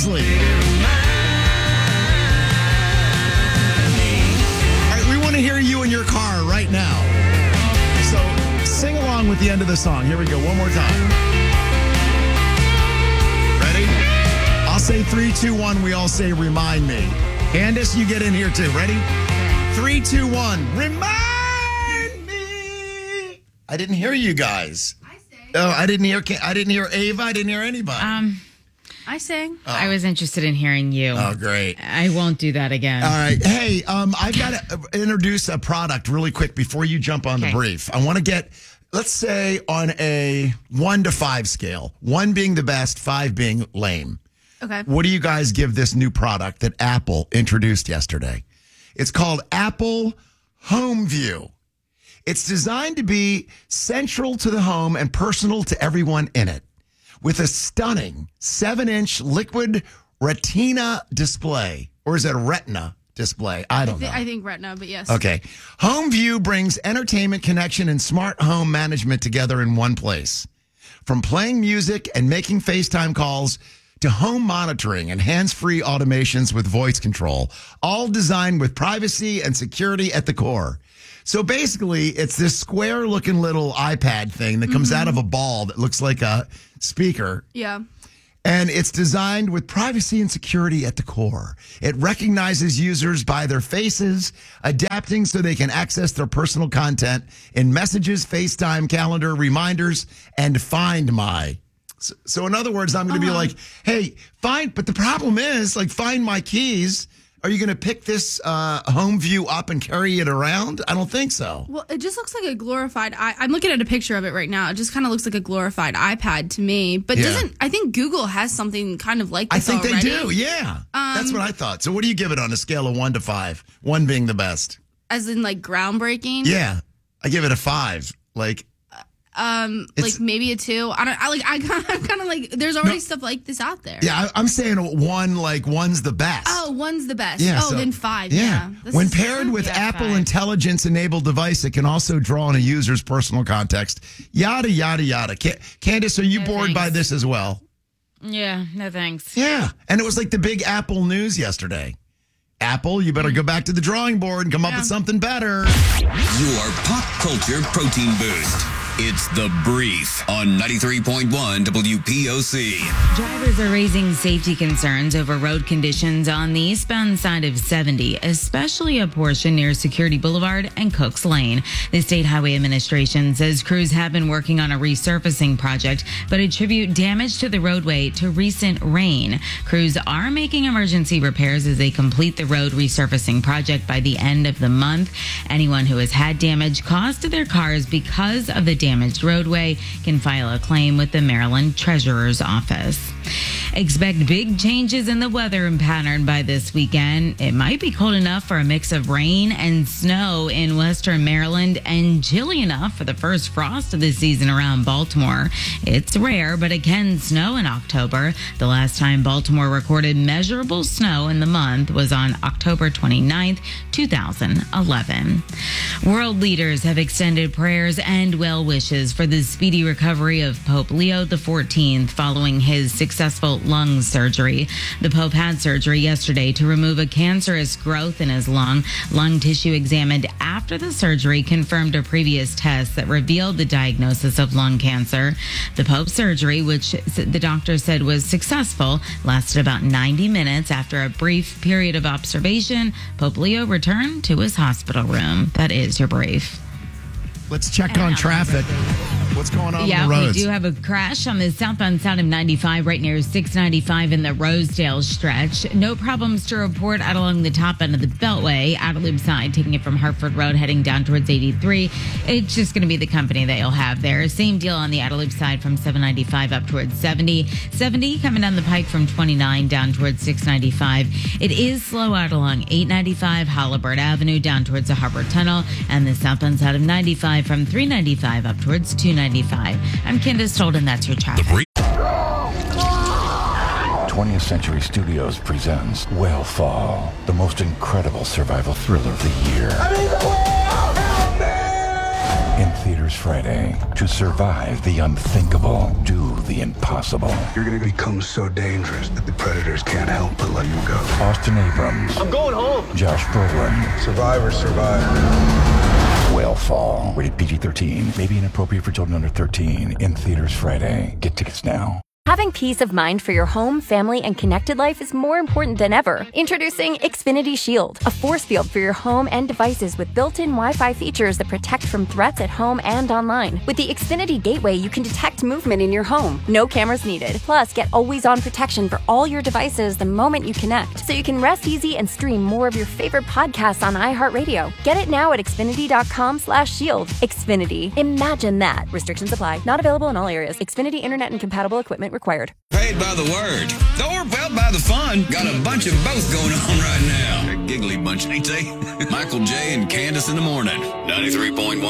Beasley. All right, we want to hear you in your car right now. So sing along with the end of the song. Here we go. One more time. Ready? I'll say 3, 2, 1. We all say remind me. Candace, you get in here too. Ready? 3, 2, 1. Remind me. I didn't hear you guys. I sang. Oh, I didn't hear Ava. I didn't hear anybody. I sang. Oh. I was interested in hearing you. Oh, great. I won't do that again. All right. Hey, I've got to introduce a product really quick before you jump on the brief. I want to get, let's say, on a 1 to 5 scale, 1 being the best, 5 being lame. Okay. What do you guys give this new product that Apple introduced yesterday? It's called Apple Home View. It's designed to be central to the home and personal to everyone in it. With a stunning 7-inch liquid retina display. Or is it a retina display? I don't know. I think retina, but yes. Okay. Home View brings entertainment, connection, and smart home management together in one place. From playing music and making FaceTime calls to home monitoring and hands-free automations with voice control, all designed with privacy and security at the core. So basically, it's this square-looking little iPad thing that comes out of a ball that looks like a speaker. Yeah. And it's designed with privacy and security at the core. It recognizes users by their faces, adapting so they can access their personal content in Messages, FaceTime, Calendar, Reminders, and Find My. So in other words, I'm going to be like, hey, but the problem is, like, Find My keys. Are you going to pick this Home View up and carry it around? I don't think so. Well, it just looks like a glorified. I'm looking at a picture of it right now. It just kind of looks like a glorified iPad to me. But I think Google has something kind of like this I think already. they do, yeah. That's what I thought. So what do you give it on a scale of 1 to 5? 1 being the best. As in, like, groundbreaking? Yeah. I give it a 5. Like maybe a 2. I'm kind of like, there's already stuff like this out there. Yeah, I'm saying 1, like 1's the best. Oh, 1's the best. Yeah, then 5. Yeah. When paired with Apple 5. Intelligence-enabled device, it can also draw on a user's personal context. Yada, yada, yada. Candace, are you bored by this as well? Yeah, no thanks. Yeah. And it was like the big Apple news yesterday. Apple, you better go back to the drawing board and come up with something better. Your pop culture protein boost. It's The Brief on 93.1 WPOC. Drivers are raising safety concerns over road conditions on the eastbound side of 70, especially a portion near Security Boulevard and Cooks Lane. The State Highway Administration says crews have been working on a resurfacing project, but attribute damage to the roadway to recent rain. Crews are making emergency repairs as they complete the road resurfacing project by the end of the month. Anyone who has had damage caused to their cars because of the damaged roadway can file a claim with the Maryland Treasurer's Office. Expect big changes in the weather pattern by this weekend. It might be cold enough for a mix of rain and snow in western Maryland and chilly enough for the first frost of the season around Baltimore. It's rare, but it can snow in October. The last time Baltimore recorded measurable snow in the month was on October 29th, 2011. World leaders have extended prayers and well wishes for the speedy recovery of Pope Leo XIV following his successful lung surgery. The Pope had surgery yesterday to remove a cancerous growth in his lung. Lung tissue examined after the surgery confirmed a previous test that revealed the diagnosis of lung cancer. The Pope's surgery, which the doctor said was successful, lasted about 90 minutes. After a brief period of observation, Pope Leo returned to his hospital room. That is your brief. Let's check on traffic. What's going on Yeah, the roads? we do have a crash on the southbound side of 95 right near 695 in the Rosedale stretch. No problems to report out along the top end of the Beltway. Outer Loop side, taking it from Hartford Road, heading down towards 83. It's just going to be the company that you'll have there. Same deal on the Outer Loop side from 795 up towards 70. 70 coming down the pike from 29 down towards 695. It is slow out along 895 Halliburton Avenue down towards the Harbor Tunnel, and the southbound side of 95 from 395 up towards 295. I'm Candace Stolden. That's your traffic. 20th Century Studios presents Whale Fall, the most incredible survival thriller of the year. In theaters Friday. To survive the unthinkable, do the impossible. impossible. You're going to become so dangerous that the predators can't help but let you go. Austin Abrams. I'm going home. Josh Brolin. Survivor. Whale Fall. Rated PG-13. May be inappropriate for children under 13. In theaters Friday. Get tickets now. Having peace of mind for your home, family, and connected life is more important than ever. Introducing Xfinity Shield, a force field for your home and devices with built-in Wi-Fi features that protect from threats at home and online. With the Xfinity Gateway, you can detect movement in your home. No cameras needed. Plus, get always-on protection for all your devices the moment you connect, so you can rest easy and stream more of your favorite podcasts on iHeartRadio. Get it now at Xfinity.com/shield. Xfinity. Imagine that. Restrictions apply. Not available in all areas. Xfinity Internet and compatible equipment required. Paid by the word, or paid by the fun. Got a bunch of both going on right now. A giggly bunch, ain't they? Michael J. and Candace in the morning. 93.1